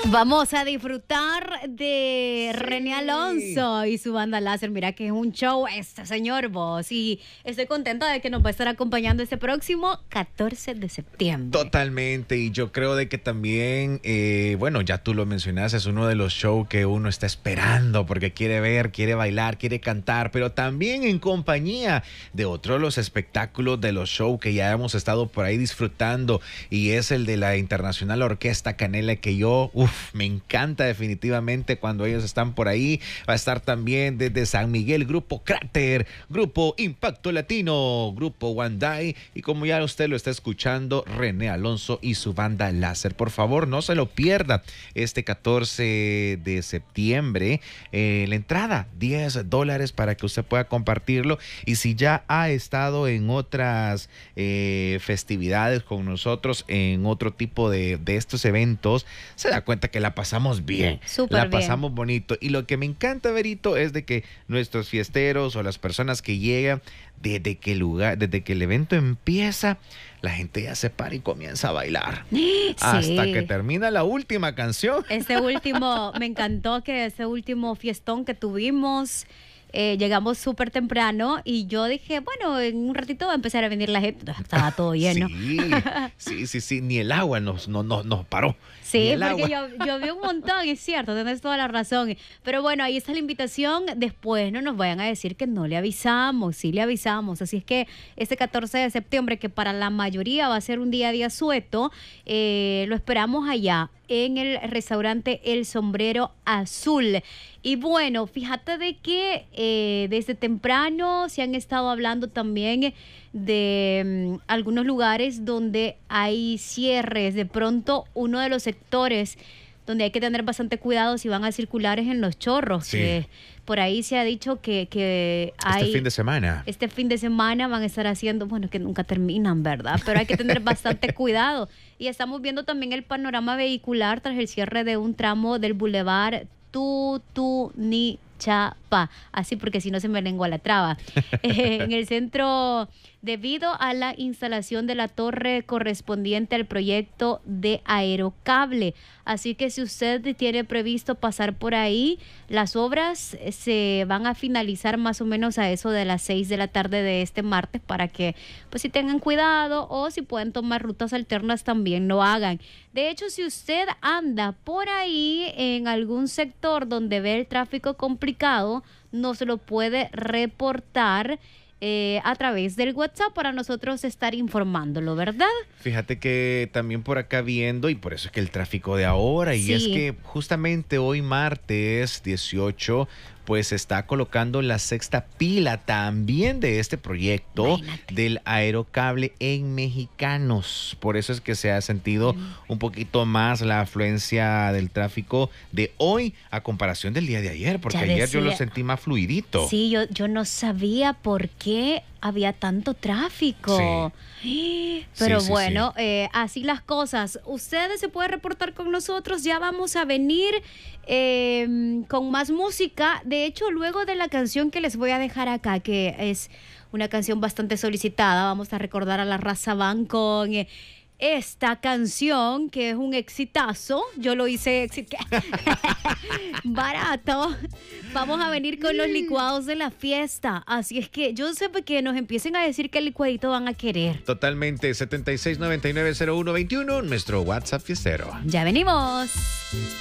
Vamos a disfrutar de René Alonso y su banda Láser. Mira que es un show este señor vos. Y estoy contenta de que nos va a estar acompañando este próximo 14 de septiembre. Totalmente. Y yo creo de que también, bueno, ya tú lo mencionaste, es uno de los shows que uno está esperando porque quiere ver, quiere bailar, quiere cantar, pero también en compañía de otro de los espectáculos de los shows que ya hemos estado por ahí disfrutando, y es el de la Internacional Orquesta Canela, que yo, me encanta definitivamente cuando ellos están por ahí. Va a estar también desde San Miguel, Grupo Cráter, Grupo Impacto Latino, Grupo One Day, y como ya usted lo está escuchando, René Alonso y su banda Láser. Por favor, no se lo pierda este 14 de septiembre. La entrada, $10 para que usted pueda compartirlo. Y si ya ha estado en otras festividades con nosotros, en otro tipo de estos eventos, se da cuenta que la pasamos bien, la pasamos bonito. Y lo que me encanta, Verito, es de que nuestros fiesteros o las personas que llegan, desde que el evento empieza, la gente ya se para y comienza a bailar. Sí. Hasta que termina la última canción. Me encantó que ese último fiestón que tuvimos, llegamos súper temprano y yo dije, bueno, en un ratito va a empezar a venir la gente. Estaba todo lleno. Sí, ni el agua nos paró. Sí, porque yo vi un montón, es cierto, tienes toda la razón. Pero bueno, ahí está la invitación. Después no nos vayan a decir que no le avisamos, sí le avisamos. Así es que este 14 de septiembre, que para la mayoría va a ser un día asueto, lo esperamos allá en el restaurante El Sombrero Azul. Y bueno, fíjate de que desde temprano se han estado hablando también de algunos lugares donde hay cierres. De pronto, uno de los sectores donde hay que tener bastante cuidado si van a circular es en Los Chorros. Sí. Que por ahí se ha dicho que hay... Este fin de semana van a estar haciendo, bueno, que nunca terminan, ¿verdad? Pero hay que tener bastante cuidado. Y estamos viendo también el panorama vehicular tras el cierre de un tramo del Boulevard Tutunichapa. Así, porque si no se me lengua la traba. En el centro, debido a la instalación de la torre correspondiente al proyecto de Aerocable. Así que si usted tiene previsto pasar por ahí, las obras se van a finalizar más o menos a eso de las 6 de la tarde de este martes, para que pues si tengan cuidado, o si pueden tomar rutas alternas también lo hagan. De hecho, si usted anda por ahí en algún sector donde ve el tráfico complicado, nos lo puede reportar a través del WhatsApp para nosotros estar informándolo, ¿verdad? Fíjate que también por acá viendo, y por eso es que el tráfico de ahora, y es que justamente hoy martes 18, pues se está colocando la sexta pila también de este proyecto del Aerocable en Mexicanos. Por eso es que se ha sentido un poquito más la afluencia del tráfico de hoy a comparación del día de ayer, porque ayer yo lo sentí más fluidito. Sí, yo no sabía por qué había tanto tráfico. Sí. Pero bueno, así las cosas. Ustedes se pueden reportar con nosotros. Ya vamos a venir con más música. De hecho, luego de la canción que les voy a dejar acá, que es una canción bastante solicitada, vamos a recordar a la Raza Band con esta canción, que es un exitazo. Yo lo hice barato. Vamos a venir con los licuados de la fiesta. Así es que yo sé que nos empiecen a decir qué licuadito van a querer. Totalmente. 76990121, nuestro WhatsApp fiestero. Ya venimos.